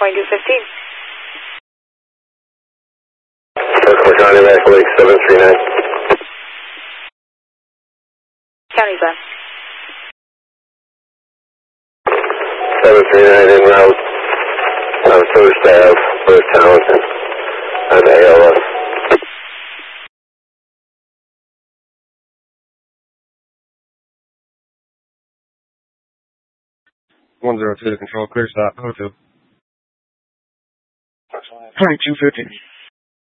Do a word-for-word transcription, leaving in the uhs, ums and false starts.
twenty-two fifteen. Airport County Mac Lake seven three nine. County Glen. seven three nine en route on First Ave, First Townsend, on A L S. one zero two to control, clear stop, O two. twenty-two fifteen.